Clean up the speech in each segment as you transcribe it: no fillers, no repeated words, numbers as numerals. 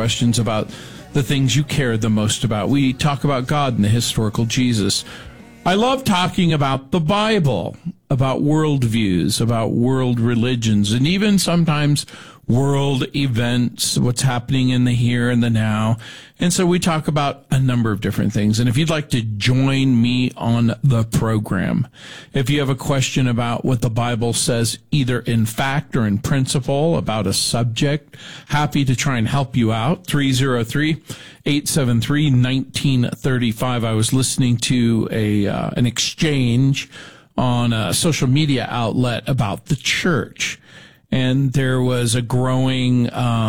questions about the things you care the most about. We talk about God and the historical Jesus. I love talking about the Bible, about worldviews, about world religions, and even sometimes world events, what's happening in the here and the now. And so we talk about a number of different things. And if you'd like to join me on the program, if you have a question about what the Bible says, either in fact or in principle about a subject, happy to try and help you out. 303-873-1935. I was listening to an exchange on a social media outlet about the church. And there was a growing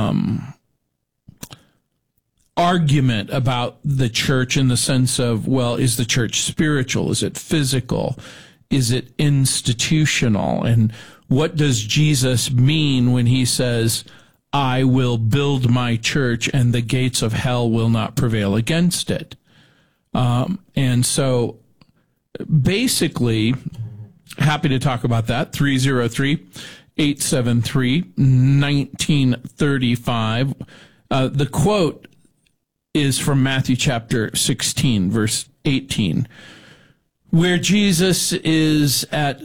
argument about the church in the sense of, well, is the church spiritual? Is it physical? Is it institutional? And what does Jesus mean when he says, I will build my church and the gates of hell will not prevail against it? And so basically, happy to talk about that. 303-873-1935. The quote is from Matthew chapter 16, verse 18, where Jesus is at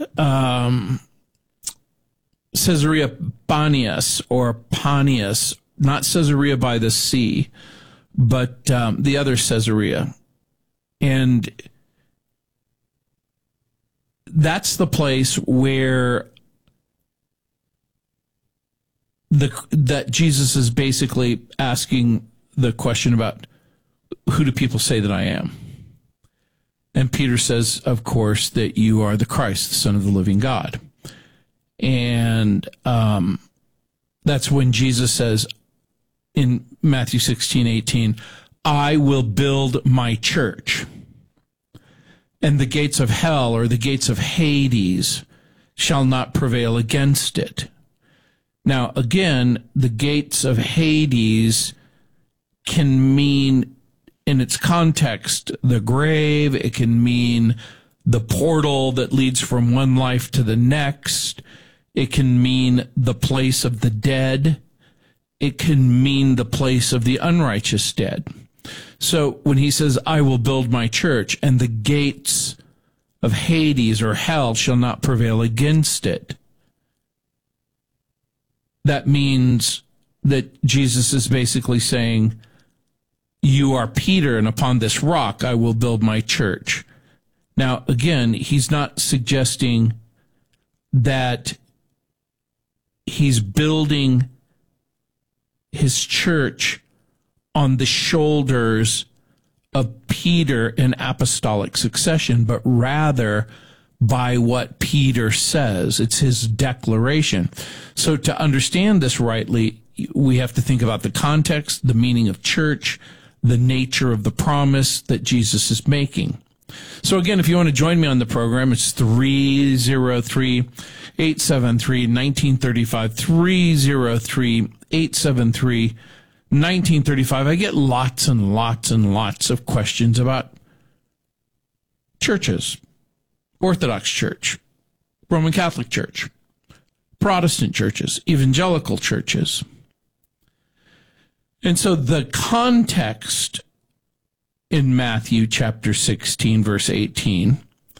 Caesarea Banias, or Panias, not Caesarea by the sea, but the other Caesarea. And that's the place where that Jesus is basically asking the question about, who do people say that I am? And Peter says, of course, that you are the Christ, the Son of the living God. And that's when Jesus says in Matthew 16:18, I will build my church, and the gates of hell, or the gates of Hades, shall not prevail against it. Now, again, the gates of Hades can mean, in its context, the grave. It can mean the portal that leads from one life to the next. It can mean the place of the dead. It can mean the place of the unrighteous dead. So when he says, I will build my church, and the gates of Hades or hell shall not prevail against it, that means that Jesus is basically saying, you are Peter, and upon this rock I will build my church. Now, again, he's not suggesting that he's building his church on the shoulders of Peter in apostolic succession, but rather by what Peter says. It's his declaration. So to understand this rightly, we have to think about the context, the meaning of church, the nature of the promise that Jesus is making. So again, if you want to join me on the program, it's 303-873-1935, 303-873-1935. I get lots and lots and lots of questions about churches. Orthodox Church, Roman Catholic Church, Protestant churches, evangelical churches. And so the context in Matthew chapter 16, verse 18,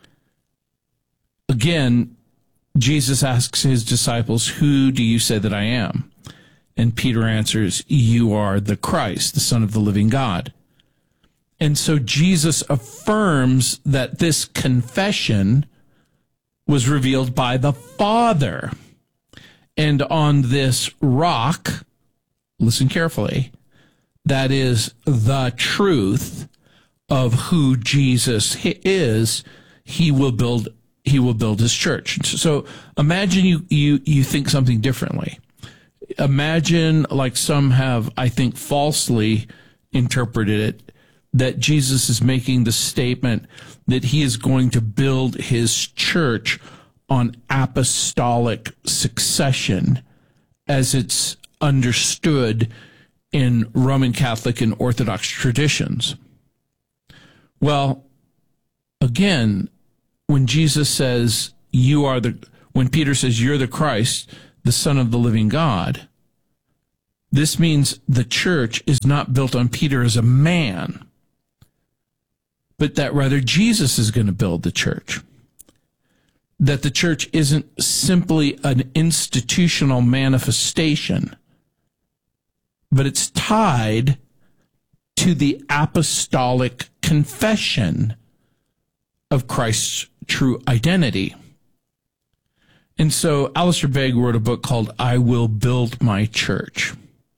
again, Jesus asks his disciples, who do you say that I am? And Peter answers, you are the Christ, the Son of the living God. And so Jesus affirms that this confession was revealed by the Father. And on this rock, listen carefully, that is the truth of who Jesus is, he will build his church. So imagine you think something differently. Imagine, like some have, I think, falsely interpreted it, that Jesus is making the statement that he is going to build his church on apostolic succession as it's understood in Roman Catholic and Orthodox traditions. Well, again, when Jesus says, when Peter says, you're the Christ, the Son of the living God, This means the church is not built on Peter as a man, but that rather Jesus is going to build the church. That the church isn't simply an institutional manifestation, but it's tied to the apostolic confession of Christ's true identity. And so Alistair Begg wrote a book called I Will Build My Church.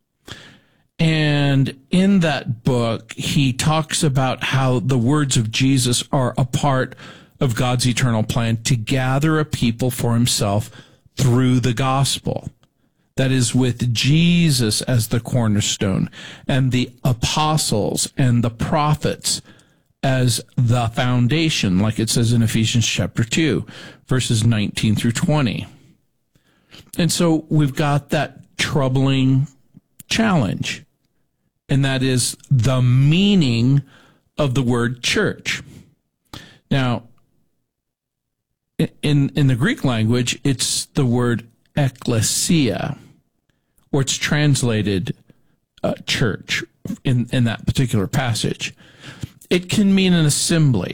And in that book, he talks about how the words of Jesus are a part of God's eternal plan to gather a people for himself through the gospel. That is, with Jesus as the cornerstone and the apostles and the prophets as the foundation, like it says in Ephesians chapter 2, verses 19 through 20. And so we've got that troubling challenge, and that is the meaning of the word church. Now, in the Greek language, it's the word ekklesia, or it's translated church in that particular passage. It can mean an assembly.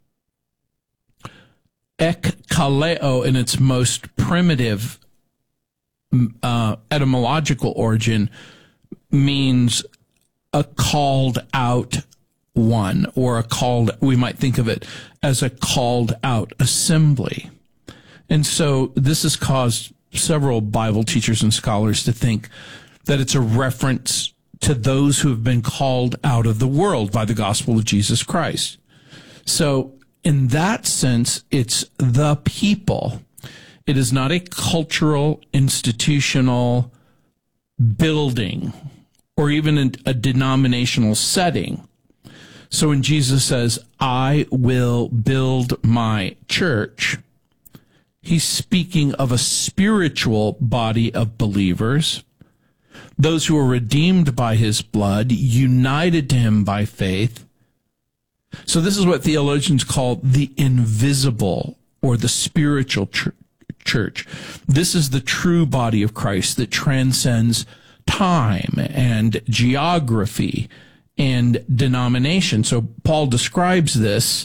Ekkaleo, in its most primitive etymological origin, means a called out one, or we might think of it as a called out assembly. And so this has caused several Bible teachers and scholars to think that it's a reference to those who have been called out of the world by the gospel of Jesus Christ. So in that sense, it's the people. It is not a cultural, institutional building or even a denominational setting. So when Jesus says, I will build my church, he's speaking of a spiritual body of believers, those who are redeemed by his blood, united to him by faith. So this is what theologians call the invisible or the spiritual church. This is the true body of Christ that transcends time and geography and denomination. So Paul describes this,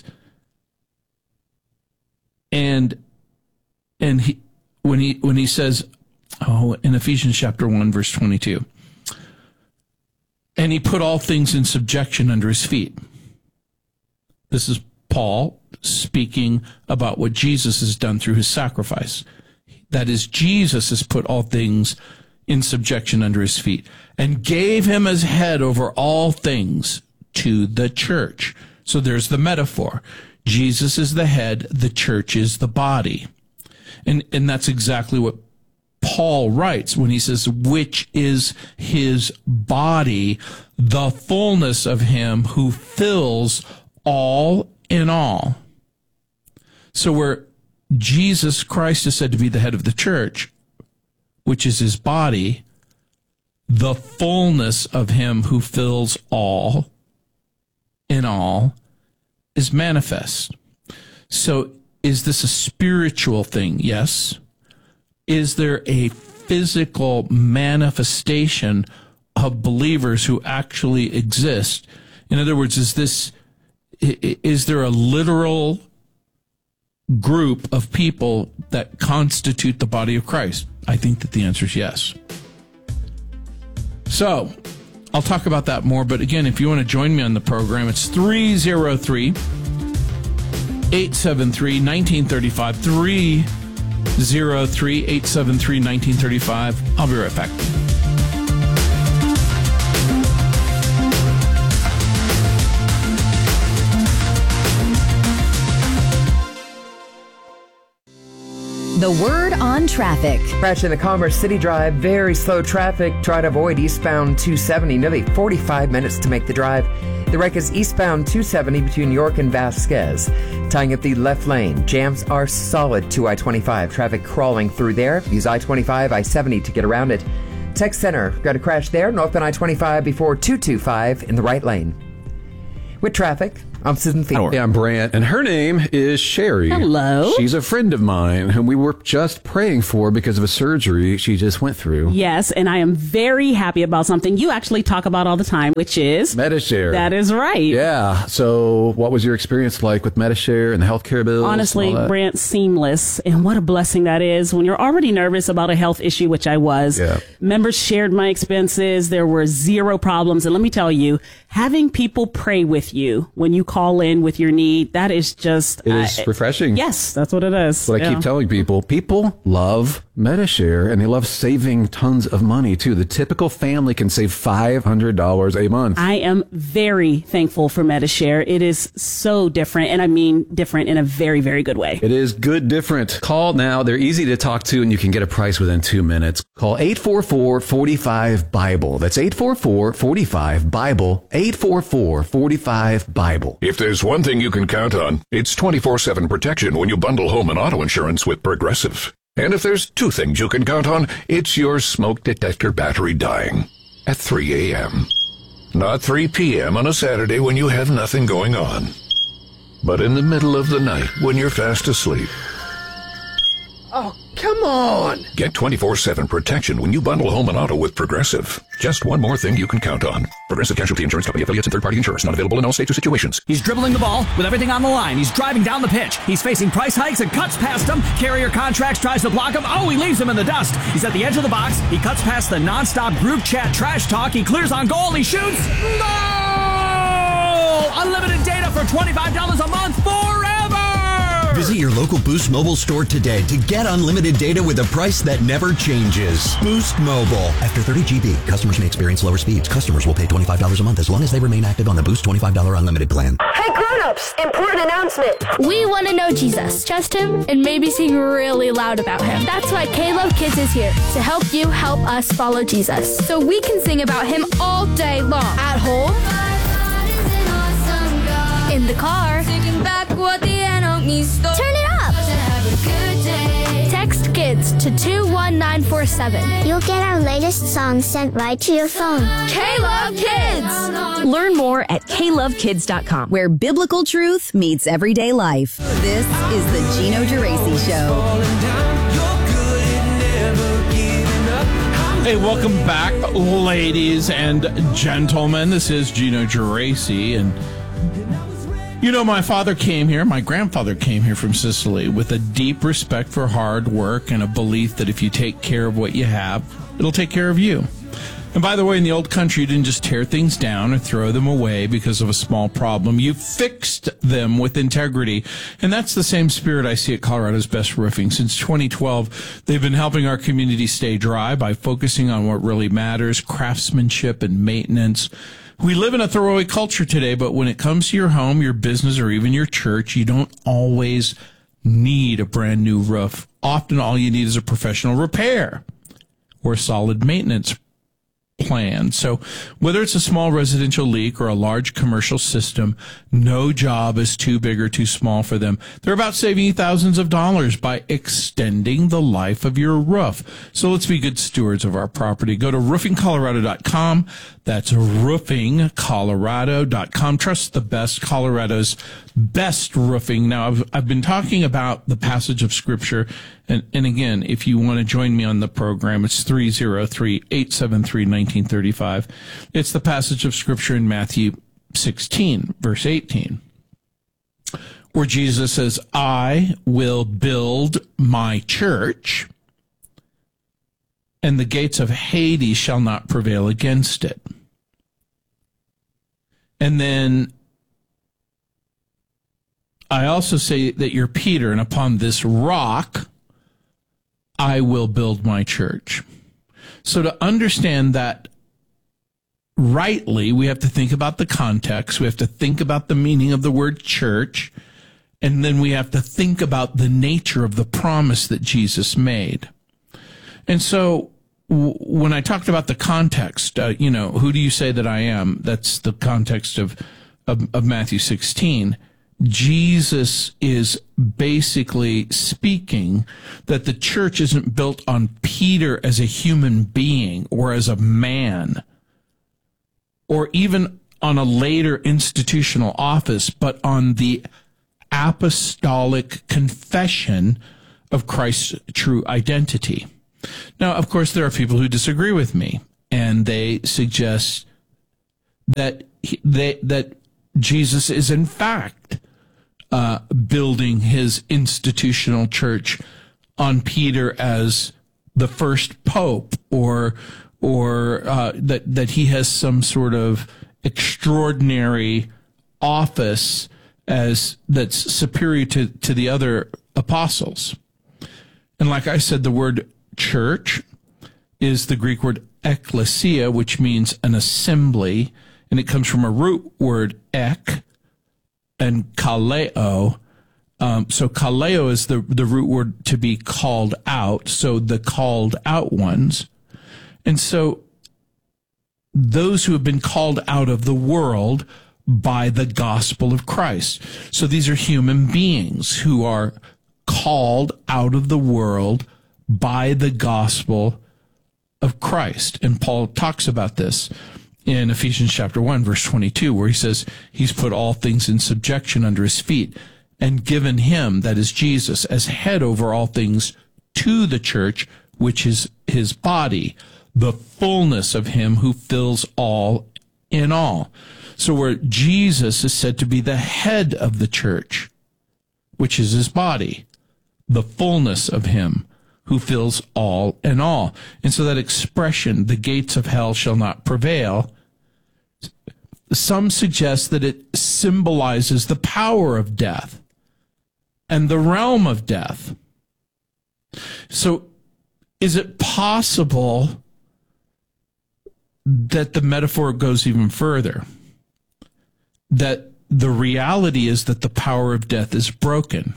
and when he says, in Ephesians chapter 1, verse 22, and he put all things in subjection under his feet. This is Paul speaking about what Jesus has done through his sacrifice. That is, Jesus has put all things in subjection under his feet and gave him as head over all things to the church. So there's the metaphor. Jesus is the head, the church is the body. And that's exactly what Paul writes when he says, which is his body, the fullness of him who fills all in all. So where Jesus Christ is said to be the head of the church, which is his body, the fullness of him who fills all in all is manifest. So is this a spiritual thing? Yes. Is there a physical manifestation of believers who actually exist? In other words, is there a literal group of people that constitute the body of Christ? I think that the answer is yes. So I'll talk about that more. But again, if you want to join me on the program, it's 303-873-1935. 303-873-1935. I'll be right back. The word on traffic. Crash in the Commerce City Drive. Very slow traffic. Try to avoid eastbound 270. Nearly 45 minutes to make the drive. The wreck is eastbound 270 between York and Vasquez, tying up the left lane. Jams are solid to I-25. Traffic crawling through there. Use I-25, I-70 to get around it. Tech Center. Got a crash there. Northbound I-25 before 225 in the right lane. With traffic, I'm Susan Thie. Hey, I'm Brant, and her name is Sherry. Hello. She's a friend of mine whom we were just praying for because of a surgery she just went through. Yes, and I am very happy about something you actually talk about all the time, which is Medi-Share. That is right. Yeah. So what was your experience like with Medi-Share and the healthcare bills? Honestly, and all that? Brant, seamless. And what a blessing that is when you're already nervous about a health issue, which I was. Yeah. Members shared my expenses. There were zero problems. And let me tell you, having people pray with you when you call in with your need, that is just... It is refreshing. Yes, that's what it is. That's what I keep telling people. People love Medi-Share, and they love saving tons of money, too. The typical family can save $500 a month. I am very thankful for Medi-Share. It is so different, and I mean different in a very, very good way. It is good different. Call now. They're easy to talk to, and you can get a price within 2 minutes. Call 844-45-BIBLE. That's 844-45-BIBLE. 844-45-BIBLE. If there's one thing you can count on, it's 24/7 protection when you bundle home and auto insurance with Progressive. And if there's two things you can count on, it's your smoke detector battery dying at 3 a.m. Not 3 p.m. on a Saturday when you have nothing going on, but in the middle of the night when you're fast asleep. Oh, come on! Get 24/7 protection when you bundle home and auto with Progressive. Just one more thing you can count on. Progressive Casualty Insurance Company affiliates and third-party insurers. Not available in all states or situations. He's dribbling the ball with everything on the line. He's driving down the pitch. He's facing price hikes and cuts past him. Carrier Contracts tries to block him. Oh, he leaves him in the dust. He's at the edge of the box. He cuts past the nonstop group chat trash talk. He clears on goal. He shoots. Goal! Unlimited data for $25 a month forever! Visit your local Boost Mobile store today to get unlimited data with a price that never changes. Boost Mobile. After 30 GB, customers may experience lower speeds. Customers will pay $25 a month as long as they remain active on the Boost $25 unlimited plan. Hey grown-ups, important announcement. We want to know Jesus, trust him, and maybe sing really loud about him. That's why K-Love Kids is here to help you help us follow Jesus. So we can sing about him all day long. At home, in the car, turn it up. Text kids to 21947. You'll get our latest songs sent right to your phone. K-Love Kids. Learn more at KLoveKids.com, where biblical truth meets everyday life. This is the Gino Geraci Show. Hey, welcome back, ladies and gentlemen. This is Gino Geraci, and you know, my grandfather came here from Sicily with a deep respect for hard work and a belief that if you take care of what you have, it'll take care of you. And by the way, in the old country, you didn't just tear things down or throw them away because of a small problem. You fixed them with integrity. And that's the same spirit I see at Colorado's Best Roofing. Since 2012, they've been helping our community stay dry by focusing on what really matters, craftsmanship and maintenance. We live in a throwaway culture today, but when it comes to your home, your business, or even your church, you don't always need a brand new roof. Often all you need is a professional repair or solid maintenance plan. So whether it's a small residential leak or a large commercial system, no job is too big or too small for them. They're about saving you thousands of dollars by extending the life of your roof. So let's be good stewards of our property. Go to roofingcolorado.com. That's roofingcolorado.com. Trust the best, Colorado's best roofing. Now, I've been talking about the passage of Scripture, and again, if you want to join me on the program, it's 303-873-1935. It's the passage of Scripture in Matthew 16, verse 18, where Jesus says, I will build my church, and the gates of Hades shall not prevail against it. And then I also say that you're Peter, and upon this rock I will build my church. So to understand that rightly, we have to think about the context. We have to think about the meaning of the word church. And then we have to think about the nature of the promise that Jesus made. And so when I talked about the context, who do you say that I am? That's the context of Matthew 16. Jesus is basically speaking that the church isn't built on Peter as a human being or as a man, or even on a later institutional office, but on the apostolic confession of Christ's true identity. Now, of course, there are people who disagree with me, and they suggest that that Jesus is in fact building his institutional church on Peter as the first pope, or that he has some sort of extraordinary office that's superior to the other apostles. And like I said, the word church is the Greek word ekklesia, which means an assembly, and it comes from a root word ek and kaleo. So kaleo is the root word to be called out, so the called out ones. And so those who have been called out of the world by the gospel of Christ. So these are human beings who are called out of the world by the gospel of Christ. And Paul talks about this in Ephesians chapter 1, verse 22, where he says he's put all things in subjection under his feet and given him, that is Jesus, as head over all things to the church, which is his body, the fullness of him who fills all in all. So where Jesus is said to be the head of the church, which is his body, the fullness of him who fills all in all. And so that expression, the gates of hell shall not prevail, some suggest that it symbolizes the power of death and the realm of death. So is it possible that the metaphor goes even further? That the reality is that the power of death is broken,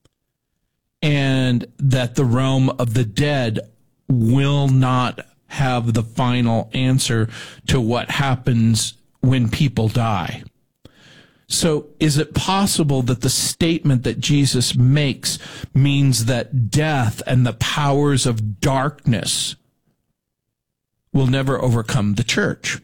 and that the realm of the dead will not have the final answer to what happens when people die. So is it possible that the statement that Jesus makes means that death and the powers of darkness will never overcome the church?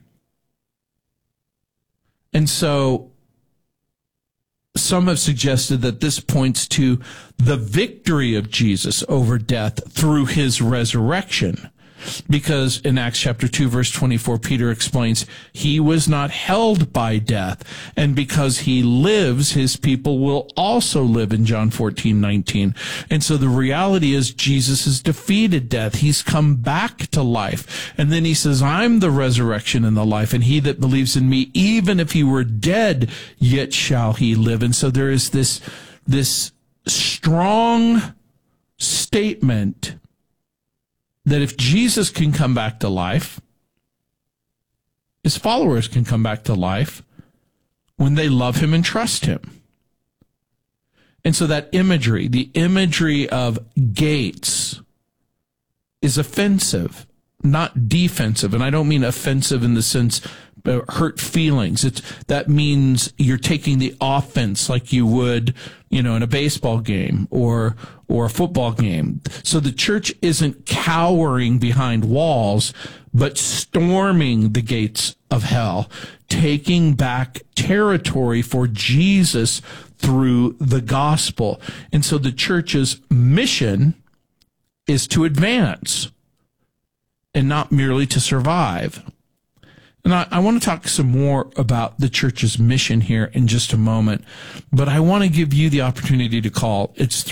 And so some have suggested that this points to the victory of Jesus over death through his resurrection. Because in Acts chapter 2, verse 24, Peter explains, he was not held by death. And because he lives, his people will also live in John 14:19. And so the reality is Jesus has defeated death. He's come back to life. And then he says, I'm the resurrection and the life. And he that believes in me, even if he were dead, yet shall he live. And so there is this strong statement that if Jesus can come back to life, his followers can come back to life when they love him and trust him. And so that imagery, the imagery of gates, is offensive, not defensive. And I don't mean offensive in the sense hurt feelings. That means you're taking the offense like you would, in a baseball game or a football game. So the church isn't cowering behind walls, but storming the gates of hell, taking back territory for Jesus through the gospel. And so the church's mission is to advance and not merely to survive. And I want to talk some more about the church's mission here in just a moment, but I want to give you the opportunity to call. It's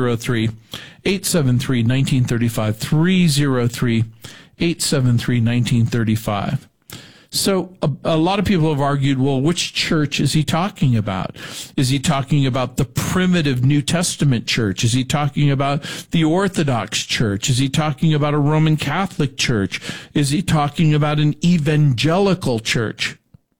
303-873-1935, 303-873-1935. So a lot of people have argued, well, which church is he talking about? Is he talking about the primitive New Testament church? Is he talking about the Orthodox church? Is he talking about a Roman Catholic church? Is he talking about an evangelical church?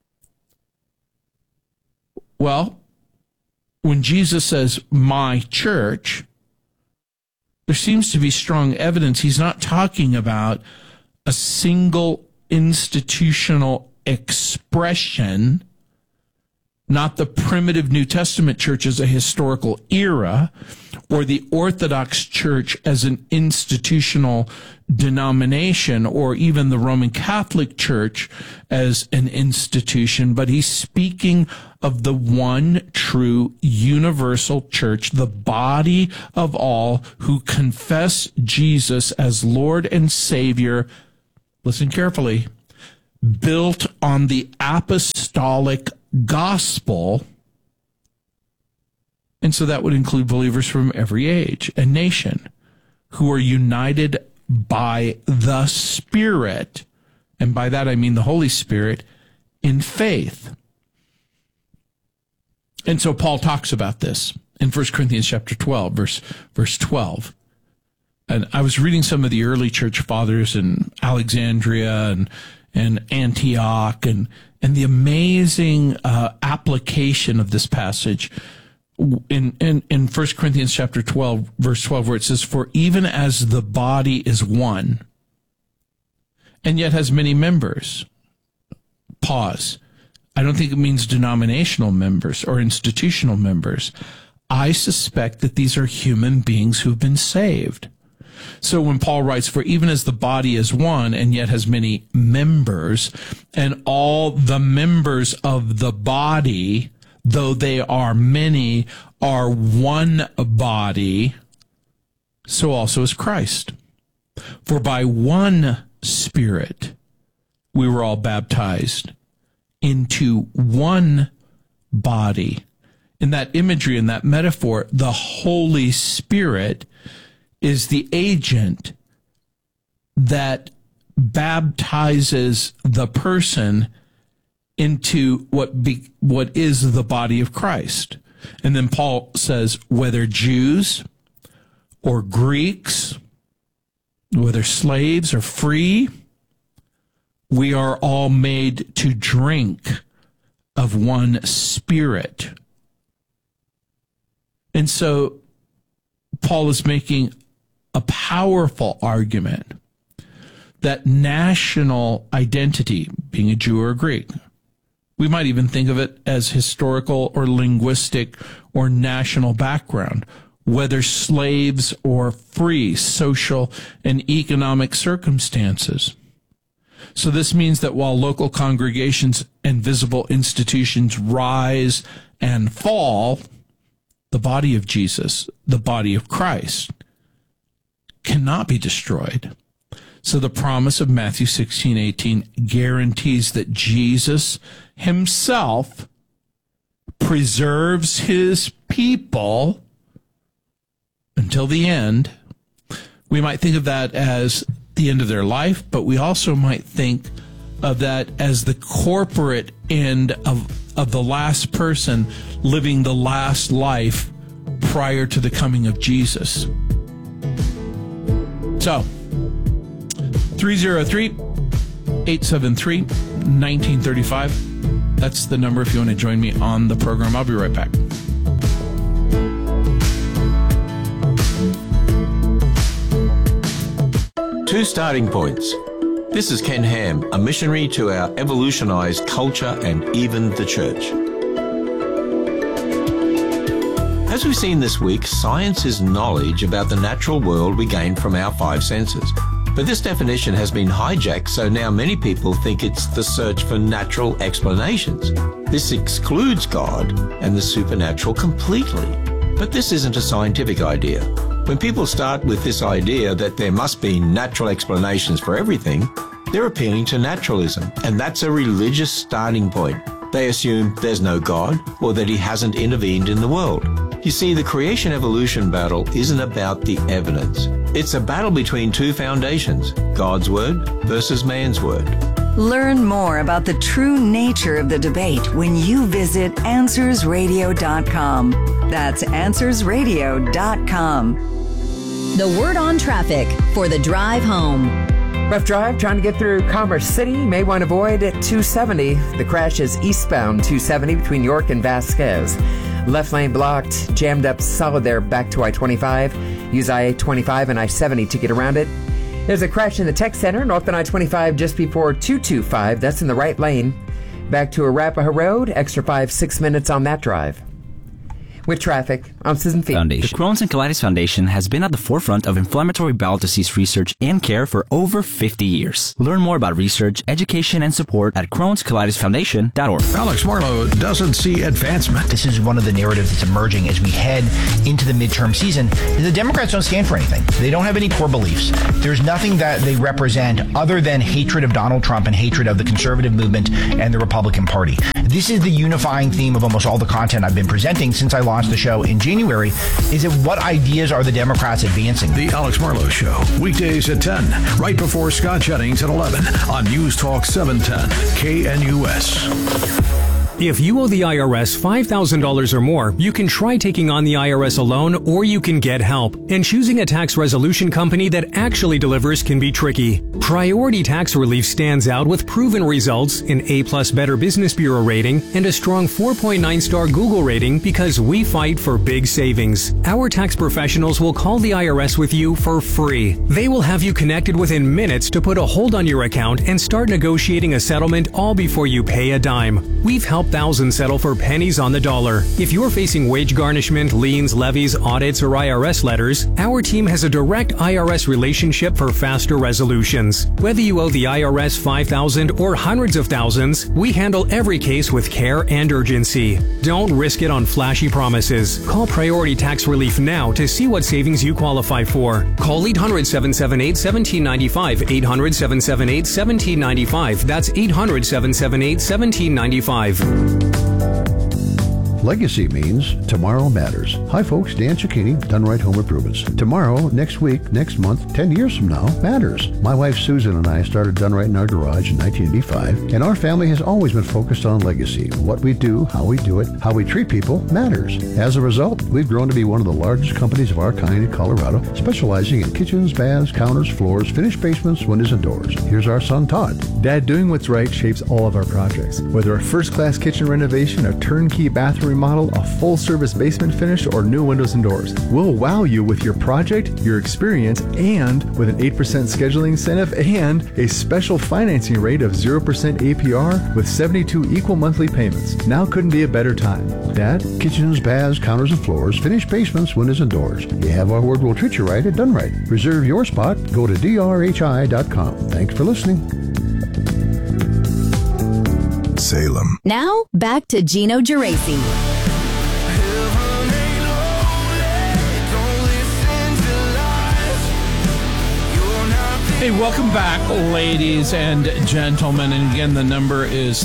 Well, when Jesus says, my church, there seems to be strong evidence he's not talking about a single institutional expression not the primitive New Testament church as a historical era, or the Orthodox Church as an institutional denomination, or even the Roman Catholic Church as an institution, but he's speaking of the one true universal church, the body of all who confess Jesus as Lord and Savior. Listen carefully. Built on the apostolic gospel. And so that would include believers from every age and nation who are united by the Spirit. And by that I mean the Holy Spirit in faith. And so Paul talks about this in 1 Corinthians chapter 12, verse 12. And I was reading some of the early church fathers in Alexandria and Antioch and the amazing application of this passage in 1 Corinthians chapter 12, verse 12, where it says, "For even as the body is one, and yet has many members." Pause. I don't think it means denominational members or institutional members. I suspect that these are human beings who've been saved. So when Paul writes, "For even as the body is one and yet has many members, and all the members of the body, though they are many, are one body, so also is Christ. For by one Spirit we were all baptized into one body." In that imagery, in that metaphor, the Holy Spirit is the agent that baptizes the person into what is the body of Christ. And then Paul says, whether Jews or Greeks, whether slaves or free, we are all made to drink of one Spirit. And so Paul is making a powerful argument that national identity, being a Jew or a Greek, we might even think of it as historical or linguistic or national background, whether slaves or free, social and economic circumstances. So this means that while local congregations and visible institutions rise and fall, the body of Jesus, the body of Christ, cannot be destroyed. So the promise of Matthew 16:18 guarantees that Jesus himself preserves his people until the end. We might think of that as the end of their life, but we also might think of that as the corporate end of the last person living the last life prior to the coming of Jesus. So, 303-873-1935. That's the number if you want to join me on the program. I'll be right back. Two starting points. This is Ken Ham, a missionary to our evolutionized culture and even the church. As we've seen this week, science is knowledge about the natural world we gain from our five senses. But this definition has been hijacked, so now many people think it's the search for natural explanations. This excludes God and the supernatural completely. But this isn't a scientific idea. When people start with this idea that there must be natural explanations for everything, they're appealing to naturalism, and that's a religious starting point. They assume there's no God or that he hasn't intervened in the world. You see, the creation-evolution battle isn't about the evidence. It's a battle between two foundations, God's Word versus man's Word. Learn more about the true nature of the debate when you visit AnswersRadio.com. That's AnswersRadio.com. The word on traffic for the drive home. Rough drive trying to get through Commerce City. May want to avoid at 270. The crash is eastbound 270 between York and Vasquez. Left lane blocked, jammed up solid there back to I-25. Use I-25 and I-70 to get around it. There's a crash in the Tech Center, north on I-25 just before 225. That's in the right lane. Back to Arapahoe Road, extra 5-6 minutes on that drive. With traffic, I'm Susan Fee. The Crohn's and Colitis Foundation has been at the forefront of inflammatory bowel disease research and care for over 50 years. Learn more about research, education, and support at Crohn'sColitisFoundation.org. Alex Marlowe doesn't see advancement. This is one of the narratives that's emerging as we head into the midterm season. The Democrats don't stand for anything. They don't have any core beliefs. There's nothing that they represent other than hatred of Donald Trump and hatred of the conservative movement and the Republican Party. This is the unifying theme of almost all the content I've been presenting since I launched the show in January. Is it what ideas are the Democrats advancing? The Alex Marlowe Show, weekdays at 10, right before Scott Jennings at 11 on News Talk 710 KNUS. If you owe the IRS $5,000 or more, you can try taking on the IRS alone, or you can get help. And choosing a tax resolution company that actually delivers can be tricky. Priority Tax Relief stands out with proven results, an A+ Better Business Bureau rating, and a strong 4.9-star Google rating because we fight for big savings. Our tax professionals will call the IRS with you for free. They will have you connected within minutes to put a hold on your account and start negotiating a settlement all before you pay a dime. We've helped thousands settle for pennies on the dollar. If you're facing wage garnishment, liens, levies, audits, or IRS letters, our team has a direct IRS relationship for faster resolutions. Whether you owe the IRS $5,000 or hundreds of thousands, we handle every case with care and urgency. Don't risk it on flashy promises. Call Priority Tax Relief now to see what savings you qualify for. Call 800-778-1795, 800-778-1795. That's 800-778-1795. Legacy means tomorrow matters. Hi folks, Dan Cicchini, Done Right Home Improvements. Tomorrow, next week, next month, 10 years from now matters. My wife Susan and I started Done Right in our garage in 1985, and our family has always been focused on legacy. What we do, how we do it, how we treat people matters. As a result, we've grown to be one of the largest companies of our kind in Colorado, specializing in kitchens, baths, counters, floors, finished basements, windows, and doors. Here's our son Todd. Dad, doing what's right shapes all of our projects. Whether a first-class kitchen renovation, a turnkey bathroom remodel, a full-service basement finish, or new windows and doors. We'll wow you with your project, your experience, and with an 8% scheduling incentive and a special financing rate of 0% APR with 72 equal monthly payments. Now couldn't be a better time. Dad? Kitchens, baths, counters, and floors, finished basements, windows, and doors. You have our word, we'll treat you right at Done Right. Reserve your spot. Go to drhi.com. Thanks for listening. Salem. Now, back to Gino Geraci. Hey, welcome back, ladies and gentlemen. And again, the number is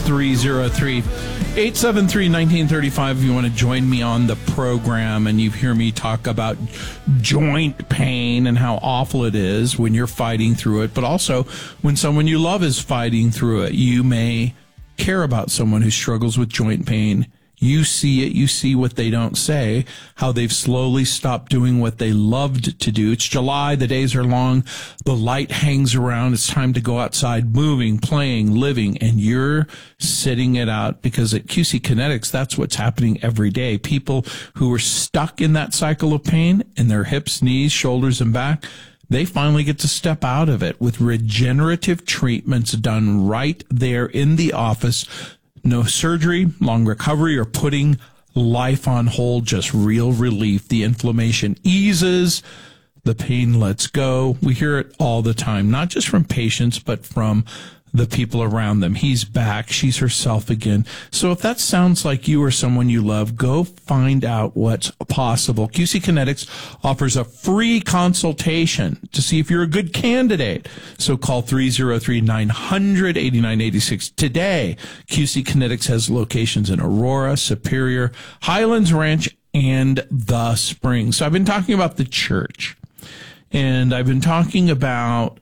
303-873-1935 if you want to join me on the program and you hear me talk about joint pain and how awful it is when you're fighting through it, but also when someone you love is fighting through it. You may care about someone who struggles with joint pain. You see it. You see what they don't say, how they've slowly stopped doing what they loved to do. It's July. The days are long. The light hangs around. It's time to go outside, moving, playing, living, and you're sitting it out because at QC Kinetics, that's what's happening every day. People who are stuck in that cycle of pain in their hips, knees, shoulders, and back, they finally get to step out of it with regenerative treatments done right there in the office. No surgery, long recovery, or putting life on hold, just real relief. The inflammation eases, the pain lets go. We hear it all the time, not just from patients, but from the people around them. He's back. She's herself again. So if that sounds like you or someone you love, go find out what's possible. QC Kinetics offers a free consultation to see if you're a good candidate. So call 303-900-8986 today. QC Kinetics has locations in Aurora, Superior, Highlands Ranch, and The Springs. So I've been talking about the church, and I've been talking about,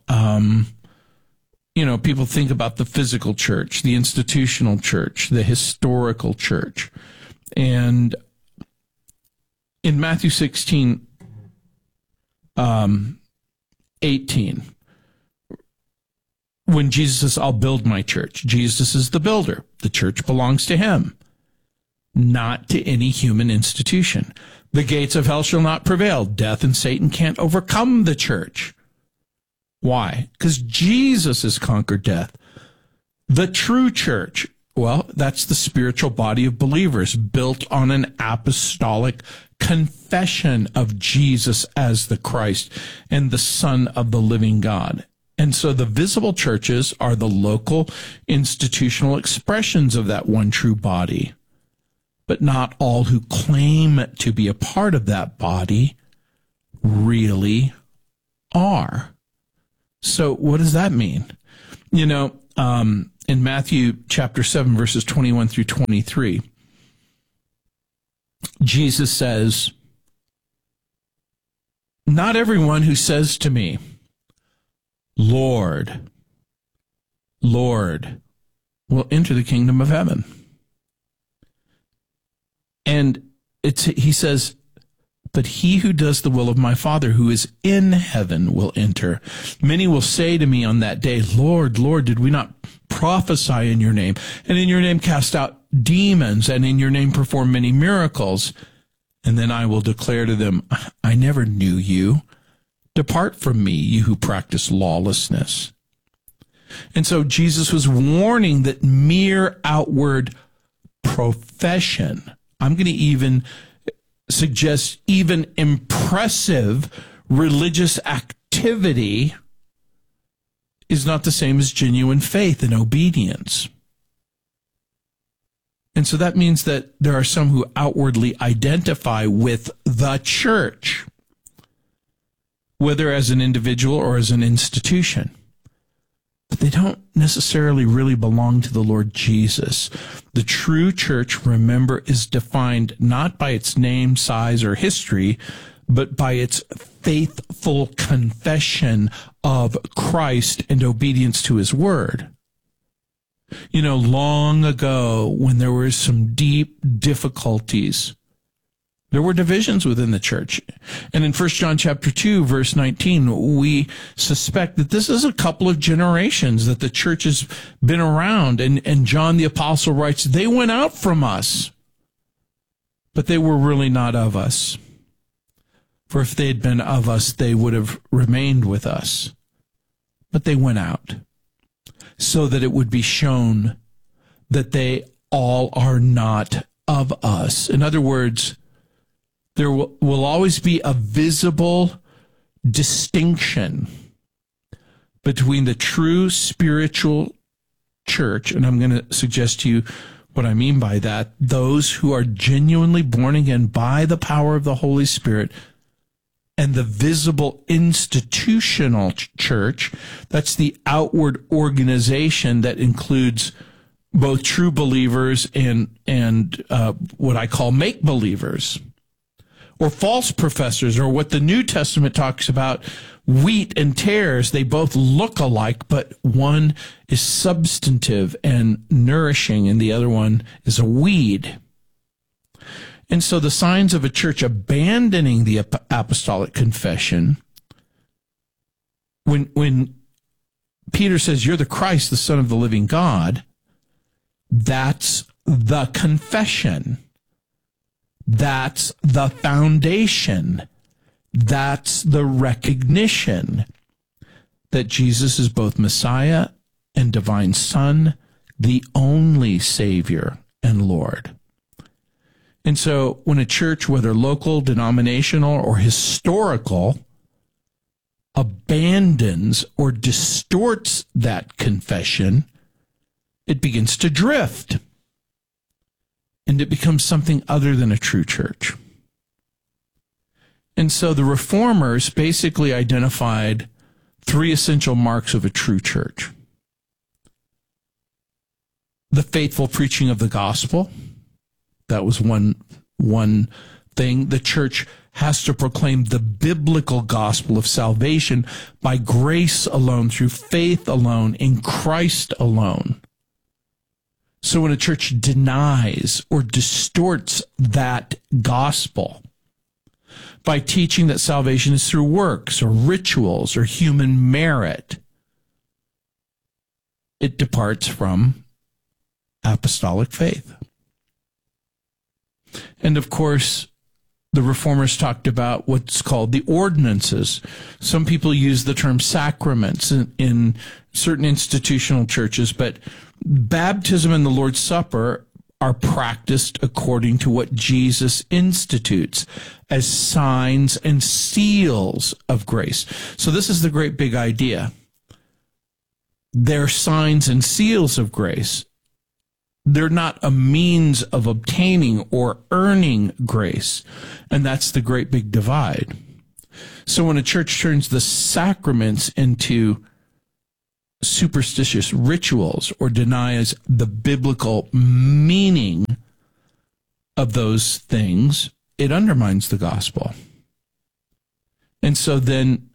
people think about the physical church, the institutional church, the historical church. And in Matthew 16, 18, when Jesus says, I'll build my church, Jesus is the builder. The church belongs to him, not to any human institution. The gates of hell shall not prevail. Death and Satan can't overcome the church. Why? Because Jesus has conquered death. The true church Well, that's the spiritual body of believers built on an apostolic confession of Jesus as the Christ and the Son of the living God. And so the visible churches are the local institutional expressions of that one true body. But not all who claim to be a part of that body really are. So what does that mean? You know, in Matthew chapter 7, verses 21 through 23, Jesus says, "Not everyone who says to me, 'Lord, Lord,' will enter the kingdom of heaven." And he says, "But he who does the will of my Father who is in heaven will enter. Many will say to me on that day, 'Lord, Lord, did we not prophesy in your name, and in your name cast out demons, and in your name perform many miracles?' And then I will declare to them, 'I never knew you. Depart from me, you who practice lawlessness.'" And so Jesus was warning that mere outward profession, I'm going to even suggest even impressive religious activity, is not the same as genuine faith and obedience. And so that means that there are some who outwardly identify with the church, whether as an individual or as an institution, but they don't necessarily really belong to the Lord Jesus. The true church, remember, is defined not by its name, size, or history, but by its faithful confession of Christ and obedience to his word. You know, long ago, when there were some deep difficulties, there were divisions within the church. And in 1 John chapter 2, verse 19, we suspect that this is a couple of generations that the church has been around. And John the apostle writes, "They went out from us, but they were really not of us. For if they had been of us, they would have remained with us. But they went out, so that it would be shown that they all are not of us." In other words, there will always be a visible distinction between the true spiritual church, and I'm going to suggest to you what I mean by that, those who are genuinely born again by the power of the Holy Spirit, and the visible institutional church. That's the outward organization that includes both true believers and what I call make-believers, or false professors, or what the New Testament talks about, wheat and tares. They both look alike, but one is substantive and nourishing, and the other one is a weed. And so the signs of a church abandoning the apostolic confession, when Peter says, "You're the Christ, the Son of the living God," that's the confession. That's the foundation. That's the recognition that Jesus is both Messiah and divine Son, the only Savior and Lord. And so when a church, whether local, denominational, or historical, abandons or distorts that confession, it begins to drift. And it becomes something other than a true church. And so the Reformers basically identified three essential marks of a true church: the faithful preaching of the gospel. That was one thing. The church has to proclaim the biblical gospel of salvation by grace alone, through faith alone, in Christ alone. So when a church denies or distorts that gospel by teaching that salvation is through works or rituals or human merit, it departs from apostolic faith. And of course, The Reformers talked about what's called the ordinances. Some people use the term sacraments in certain institutional churches, but baptism and the Lord's Supper are practiced according to what Jesus institutes as signs and seals of grace. So this is the great big idea. They're signs and seals of grace. They're not a means of obtaining or earning grace. And that's the great big divide. So when a church turns the sacraments into superstitious rituals or denies the biblical meaning of those things, it undermines the gospel. And so then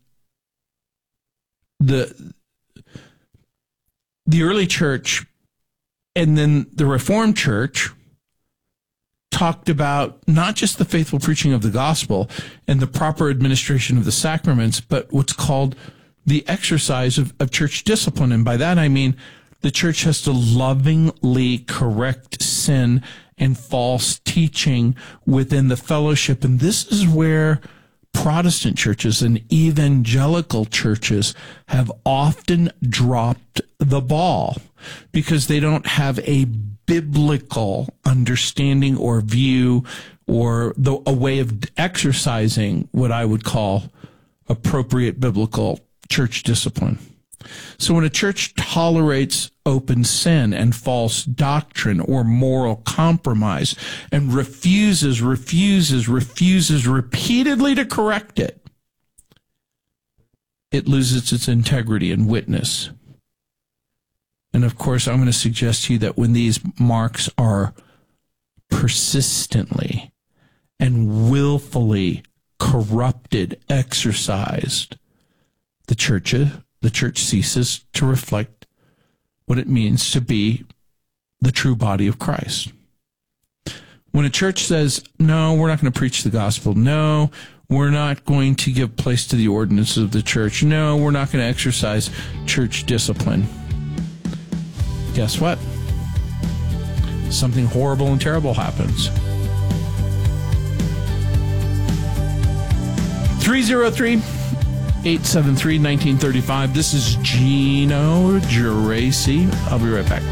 the early church and then the Reformed Church talked about not just the faithful preaching of the gospel and the proper administration of the sacraments, but what's called the exercise of church discipline. And by that I mean the church has to lovingly correct sin and false teaching within the fellowship. And this is where Protestant churches and evangelical churches have often dropped the ball because they don't have a biblical understanding or view or a way of exercising what I would call appropriate biblical church discipline. So when a church tolerates open sin and false doctrine or moral compromise and refuses repeatedly to correct it, it loses its integrity and witness. And of course, I'm going to suggest to you that when these marks are persistently and willfully corrupted, exercised, the church ceases to reflect what it means to be the true body of Christ. When a church says, no, we're not going to preach the gospel. No, we're not going to give place to the ordinances of the church. No, we're not going to exercise church discipline. Guess what? Something horrible and terrible happens. 303-873-1935. This is Gino Geraci. I'll be right back.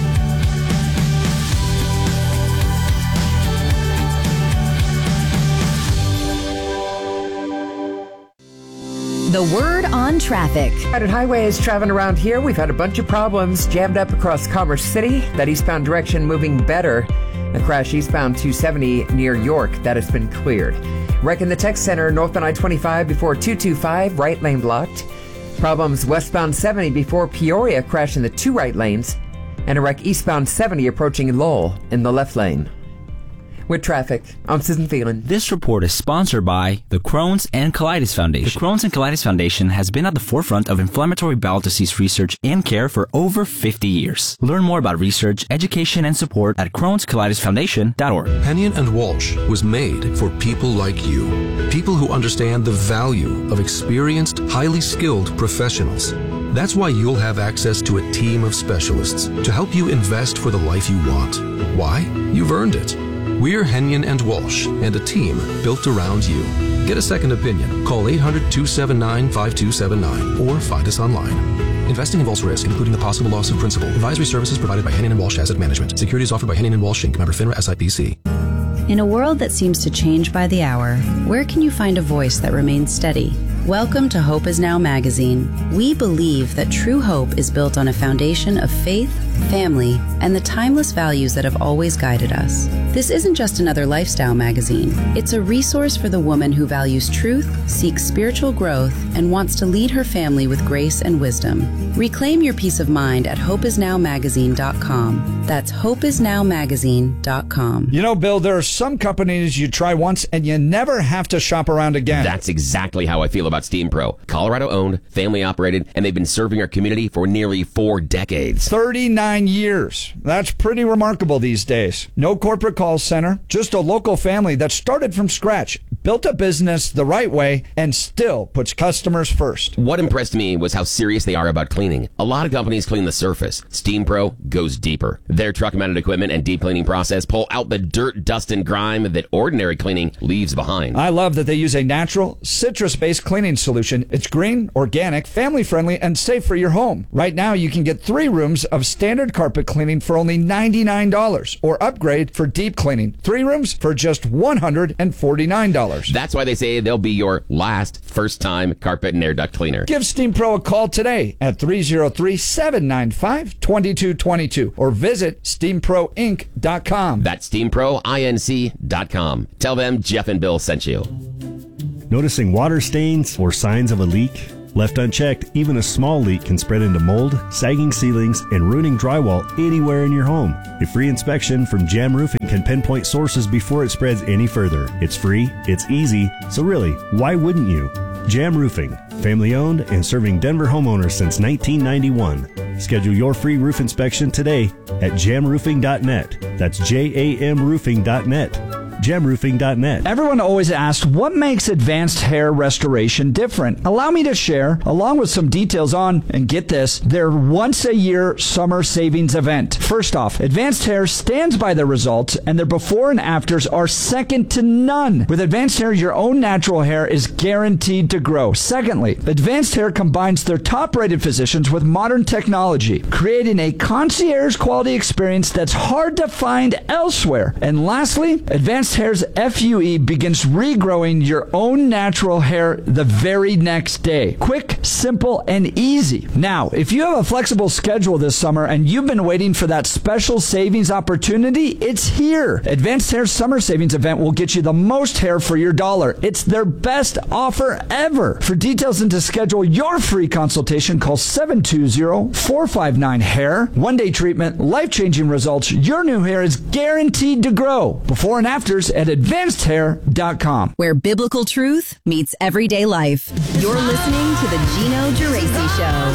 The word on traffic. Crowded highways traveling around here. We've had a bunch of problems jammed up across Commerce City. That eastbound direction moving better. A crash eastbound 270 near York. That has been cleared. Wreck in the Tech Center northbound I-25 before 225, right lane blocked. Problems westbound 70 before Peoria, crash in the two right lanes. And a wreck eastbound 70 approaching Lowell in the left lane. With traffic, I'm Susan Phelan. This report is sponsored by the Crohn's and Colitis Foundation. The Crohn's and Colitis Foundation has been at the forefront of inflammatory bowel disease research and care for over 50 years. Learn more about research, education, and support at Crohn'sColitisFoundation.org. Hennion & Walsh was made for people like you. People who understand the value of experienced, highly skilled professionals. That's why you'll have access to a team of specialists to help you invest for the life you want. Why? You've earned it. We're Hennion & Walsh and a team built around you. Get a second opinion. Call 800-279-5279 or find us online. Investing involves risk, including the possible loss of principal. Advisory services provided by Hennion & Walsh Asset Management. Securities offered by Hennion & Walsh Inc. Member FINRA SIPC. In a world that seems to change by the hour, where can you find a voice that remains steady? Welcome to Hope Is Now magazine. We believe that true hope is built on a foundation of faith, family, and the timeless values that have always guided us. This isn't just another lifestyle magazine. It's a resource for the woman who values truth, seeks spiritual growth, and wants to lead her family with grace and wisdom. Reclaim your peace of mind at hopeisnowmagazine.com. That's hopeisnowmagazine.com. You know, Bill, there are some companies you try once and you never have to shop around again. That's exactly how I feel about Steam Pro. Colorado owned, family operated, and they've been serving our community for nearly 4 decades. 39 years. That's pretty remarkable these days. No corporate call center, just a local family that started from scratch, built a business the right way and still puts customers first. What impressed me was how serious they are about cleaning. A lot of companies clean the surface. Steam Pro goes deeper. Their truck-mounted equipment and deep cleaning process pull out the dirt, dust, and grime that ordinary cleaning leaves behind. I love that they use a natural, citrus-based cleaning solution. It's green, organic, family-friendly, and safe for your home. Right now, you can get 3 rooms of standard carpet cleaning for only $99 or upgrade for deep cleaning. 3 rooms for just $149. That's why they say they'll be your last first-time carpet and air duct cleaner. Give Steam Pro a call today at 303-795-2222 or visit SteamProInc.com. That's SteamProInc.com. Tell them Jeff and Bill sent you. Noticing water stains or signs of a leak? Left unchecked, even a small leak can spread into mold, sagging ceilings, and ruining drywall anywhere in your home. A free inspection from Jam Roofing can pinpoint sources before it spreads any further. It's free, it's easy, so really, why wouldn't you? Jam Roofing, family owned and serving Denver homeowners since 1991. Schedule your free roof inspection today at jamroofing.net. That's JAMroofing.net. jamroofing.net. Everyone always asks, what makes advanced hair restoration different? Allow me to share, along with some details on, and get this, their once-a-year summer savings event. First off, Advanced Hair stands by their results, and their before and afters are second to none. With Advanced Hair, your own natural hair is guaranteed to grow. Secondly, Advanced Hair combines their top-rated physicians with modern technology, creating a concierge-quality experience that's hard to find elsewhere. And lastly, Advanced Hair's FUE begins regrowing your own natural hair the very next day. Quick, simple, and easy. Now, if you have a flexible schedule this summer and you've been waiting for that special savings opportunity, it's here. Advanced Hair's summer savings event will get you the most hair for your dollar. It's their best offer ever. For details and to schedule your free consultation, call 720-459-HAIR. One-day treatment, life-changing results. Your new hair is guaranteed to grow. Before and after at AdvancedHair.com. Where biblical truth meets everyday life. You're listening to the Gino Geraci Show.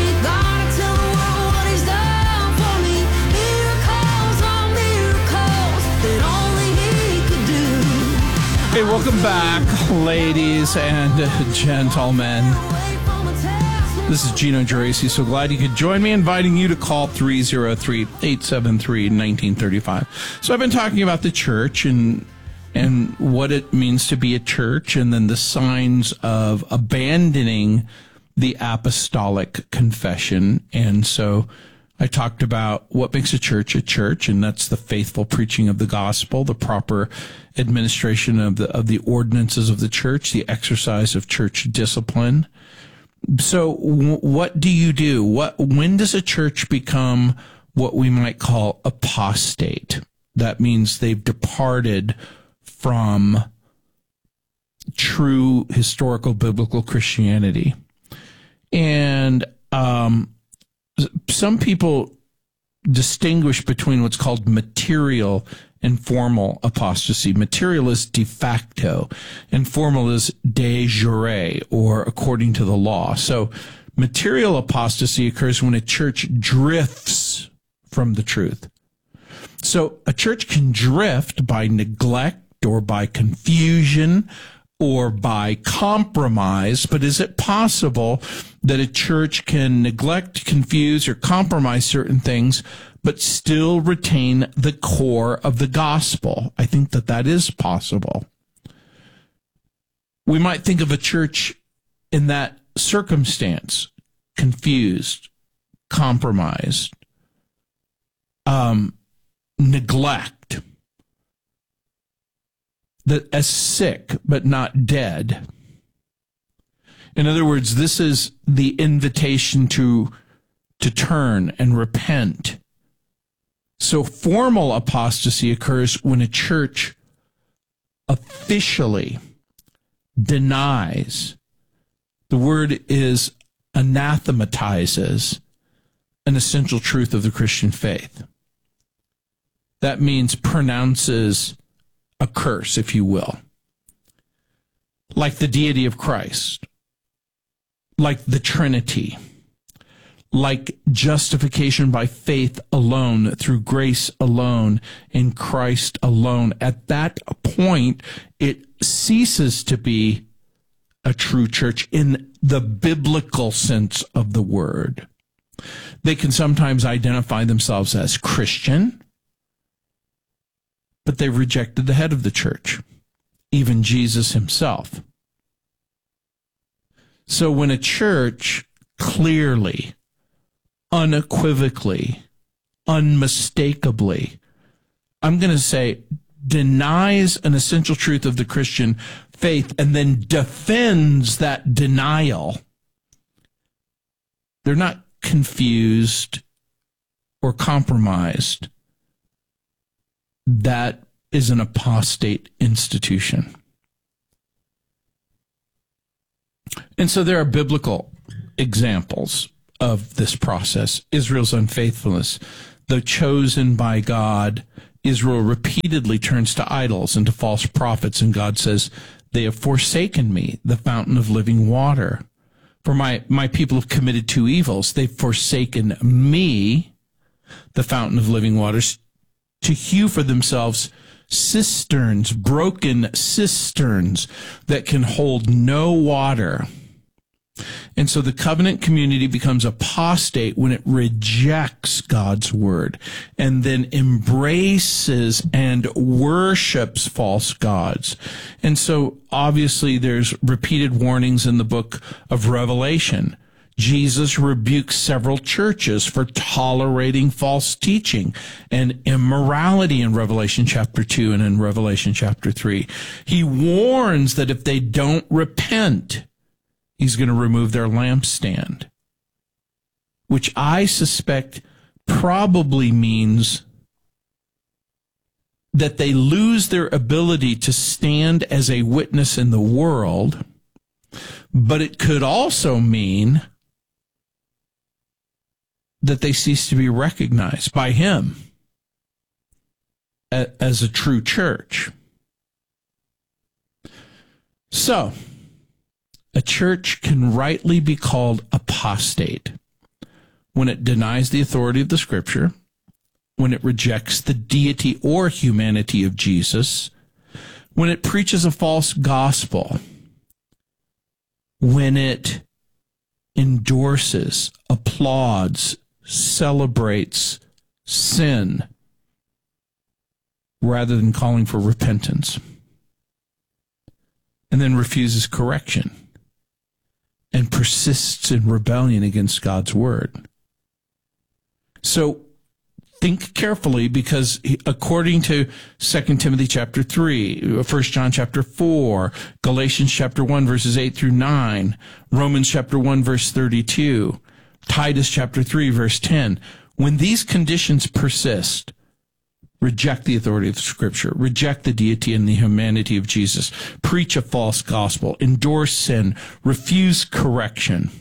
Hey, welcome back, ladies and gentlemen. This is Gino Geraci. So glad you could join me, inviting you to call 303-873-1935. So I've been talking about the church and what it means to be a church, and then the signs of abandoning the apostolic confession. And so I talked about what makes a church, and that's the faithful preaching of the gospel, the proper administration of the ordinances of the church, the exercise of church discipline. So what do you do? When does a church become what we might call apostate? That means they've departed from true historical biblical Christianity. And some people distinguish between what's called material and formal apostasy. Material is de facto, and formal is de jure, or according to the law. So material apostasy occurs when a church drifts from the truth. So a church can drift by neglect or by confusion or by compromise, but is it possible that a church can neglect, confuse, or compromise certain things but still retain the core of the gospel? I think that is possible. We might think of a church in that circumstance, confused, compromised, neglect, that as sick but not dead. In other words, this is the invitation to turn and repent. So formal apostasy occurs when a church officially denies, the word is anathematizes, an essential truth of the Christian faith. That means pronounces a curse, if you will, like the deity of Christ, like the Trinity, like justification by faith alone, through grace alone, in Christ alone. At that point, it ceases to be a true church in the biblical sense of the word. They can sometimes identify themselves as Christian, but they've rejected the head of the church, even Jesus himself. So when a church clearly, unequivocally, unmistakably, I'm going to say, denies an essential truth of the Christian faith and then defends that denial, they're not confused or compromised. That is an apostate institution. And so there are biblical examples of this process. Israel's unfaithfulness. Though chosen by God, Israel repeatedly turns to idols and to false prophets, and God says, they have forsaken me, the fountain of living water. For my people have committed two evils. They've forsaken me, the fountain of living waters, to hew for themselves cisterns, broken cisterns that can hold no water. And so the covenant community becomes apostate when it rejects God's word and then embraces and worships false gods. And so obviously there's repeated warnings in the book of Revelation. Jesus rebukes several churches for tolerating false teaching and immorality in Revelation chapter 2 and in Revelation chapter 3. He warns that if they don't repent, he's going to remove their lampstand, which I suspect probably means that they lose their ability to stand as a witness in the world, but it could also mean that they cease to be recognized by him as a true church. So, a church can rightly be called apostate when it denies the authority of the Scripture, when it rejects the deity or humanity of Jesus, when it preaches a false gospel, when it endorses, applauds, celebrates sin rather than calling for repentance, and then refuses correction and persists in rebellion against God's word. So think carefully, because according to 2 Timothy chapter 3, 1 John chapter 4, Galatians chapter 1 verses 8 through 9, Romans chapter 1 verse 32, Titus chapter 3 verse 10, when these conditions persist, reject the authority of Scripture, reject the deity and the humanity of Jesus, preach a false gospel, endorse sin, refuse correction,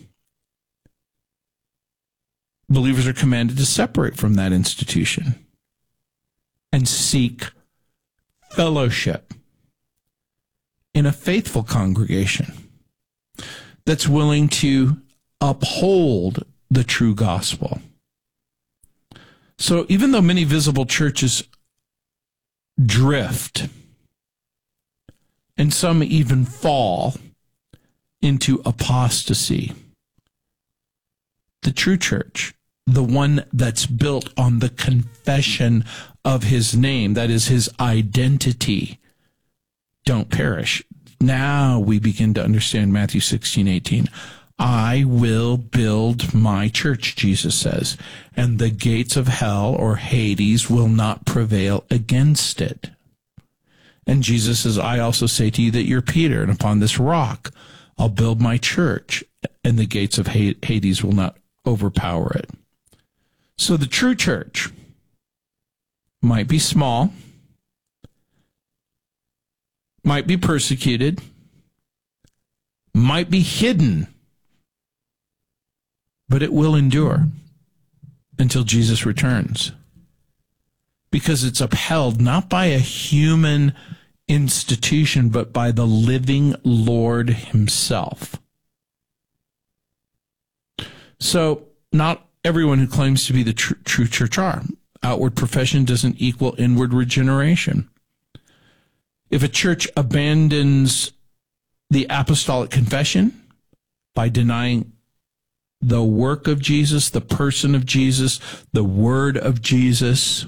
believers are commanded to separate from that institution and seek fellowship in a faithful congregation that's willing to uphold the true gospel. So even though many visible churches drift, and some even fall into apostasy, the true church, the one that's built on the confession of his name, that is his identity, don't perish. Now we begin to understand Matthew 16:18. I will build my church, Jesus says, and the gates of hell or Hades will not prevail against it. And Jesus says, I also say to you that you're Peter, and upon this rock I'll build my church, and the gates of Hades will not overpower it. So the true church might be small, might be persecuted, might be hidden, but it will endure until Jesus returns, because it's upheld not by a human institution, but by the living Lord himself. So not everyone who claims to be the true church are. Outward profession doesn't equal inward regeneration. If a church abandons the apostolic confession by denying the work of Jesus, the person of Jesus, the word of Jesus,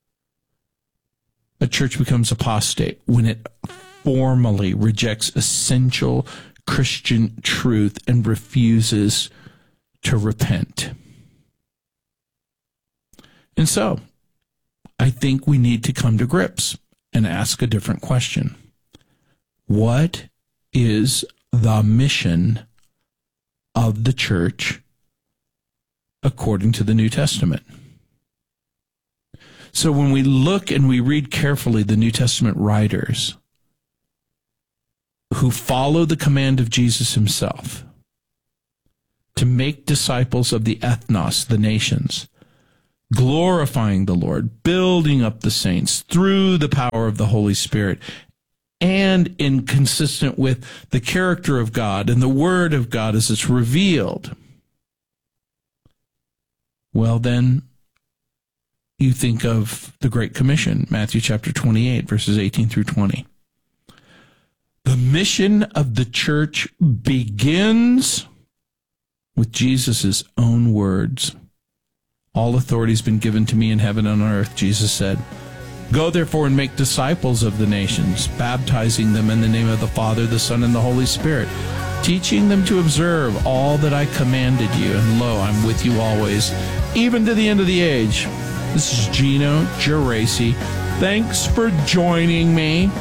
a church becomes apostate when it formally rejects essential Christian truth and refuses to repent. And so, I think we need to come to grips and ask a different question. What is the mission of the church according to the New Testament? So when we look and we read carefully the New Testament writers who follow the command of Jesus himself to make disciples of the ethnos, the nations, glorifying the Lord, building up the saints through the power of the Holy Spirit, and inconsistent with the character of God and the Word of God as it's revealed, well then, you think of the Great Commission, Matthew chapter 28, verses 18 through 20. The mission of the church begins with Jesus' own words. All authority has been given to me in heaven and on earth, Jesus said. Go therefore and make disciples of the nations, baptizing them in the name of the Father, the Son, and the Holy Spirit, teaching them to observe all that I commanded you. And lo, I'm with you always, even to the end of the age. This is Gino Geraci. Thanks for joining me.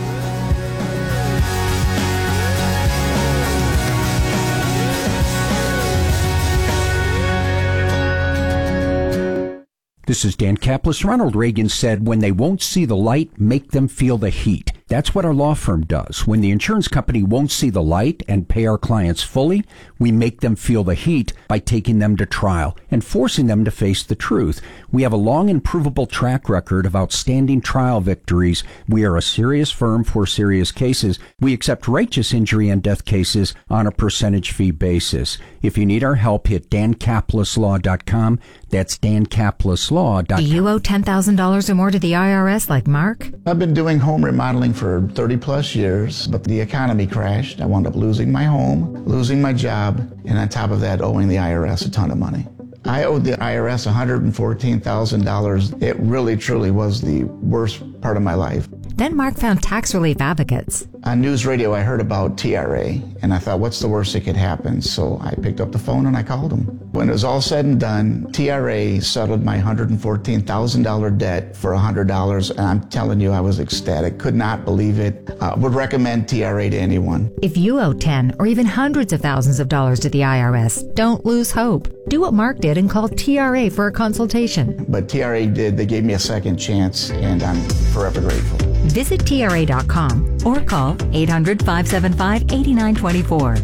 This is Dan Kaplan. Ronald Reagan said, when they won't see the light, make them feel the heat. That's what our law firm does. When the insurance company won't see the light and pay our clients fully, we make them feel the heat by taking them to trial and forcing them to face the truth. We have a long and provable track record of outstanding trial victories. We are a serious firm for serious cases. We accept righteous injury and death cases on a percentage fee basis. If you need our help, hit dankapluslaw.com. That's dankapluslaw.com. Do you owe $10,000 or more to the IRS like Mark? I've been doing home remodeling for 30 plus years, but the economy crashed. I wound up losing my home, losing my job, and on top of that, owing the IRS a ton of money. I owed the IRS $114,000. It really, truly was the worst part of my life. Then Mark found Tax Relief Advocates. On news radio, I heard about TRA, and I thought, what's the worst that could happen? So I picked up the phone and I called them. When it was all said and done, TRA settled my $114,000 debt for $100, and I'm telling you, I was ecstatic. Could not believe it. Would recommend TRA to anyone. If you owe 10 or even hundreds of thousands of dollars to the IRS, don't lose hope. Do what Mark did and call TRA for a consultation. But TRA did. They gave me a second chance, and I'm forever grateful. Visit TRA.com or call 800-575-8924.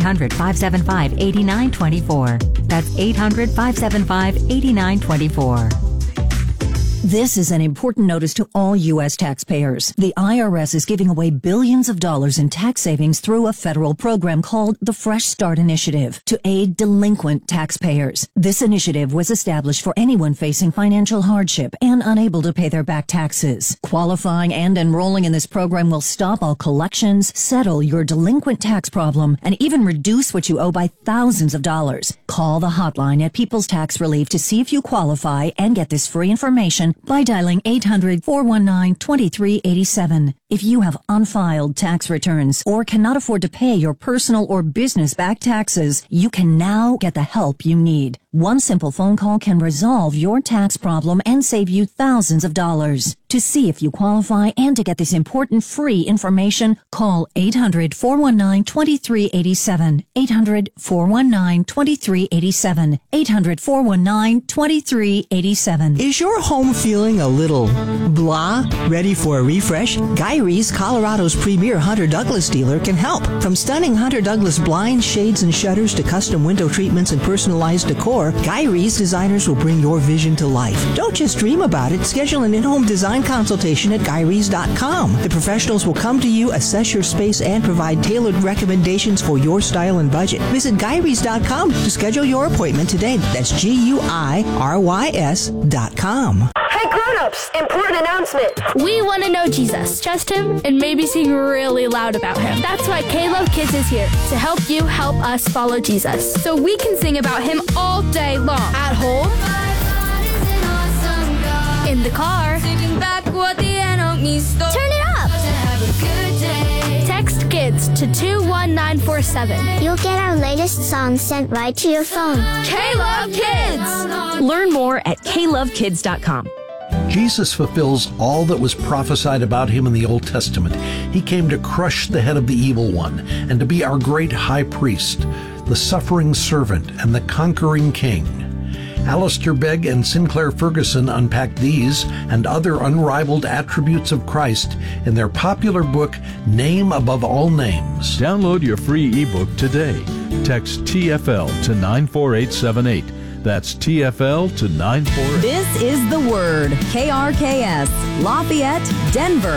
800-575-8924. That's 800-575-8924. This is an important notice to all U.S. taxpayers. The IRS is giving away billions of dollars in tax savings through a federal program called the Fresh Start Initiative to aid delinquent taxpayers. This initiative was established for anyone facing financial hardship and unable to pay their back taxes. Qualifying and enrolling in this program will stop all collections, settle your delinquent tax problem, and even reduce what you owe by thousands of dollars. Call the hotline at People's Tax Relief to see if you qualify and get this free information by dialing 800-419-2387. If you have unfiled tax returns or cannot afford to pay your personal or business back taxes, you can now get the help you need. One simple phone call can resolve your tax problem and save you thousands of dollars. To see if you qualify and to get this important free information, call 800-419-2387. 800-419-2387. 800-419-2387. Is your home feeling a little blah? Ready for a refresh? Guy Rees, Colorado's premier Hunter Douglas dealer, can help. From stunning Hunter Douglas blinds, shades, and shutters to custom window treatments and personalized decor, Guy Rees designers will bring your vision to life. Don't just dream about it. Schedule an in-home design consultation at GuyRees.com. The professionals will come to you, assess your space, and provide tailored recommendations for your style and budget. Visit GuyRees.com to schedule your appointment today. That's GUIRYS.com. Hey grown-ups, important announcement. We want to know Jesus, trust him, and maybe sing really loud about him. That's why K-Love Kids is here, to help you help us follow Jesus. So we can sing about him all day long. At home, in the car, turn it up. Text KIDS to 21947. You'll get our latest song sent right to your phone. K-Love Kids! Learn more at klovekids.com. Jesus fulfills all that was prophesied about him in the Old Testament. He came to crush the head of the evil one and to be our great high priest, the suffering servant and the conquering king. Alistair Begg and Sinclair Ferguson unpack these and other unrivaled attributes of Christ in their popular book, Name Above All Names. Download your free ebook today. Text TFL to 94878. That's TFL to 948. This is The Word, KRKS, Lafayette, Denver.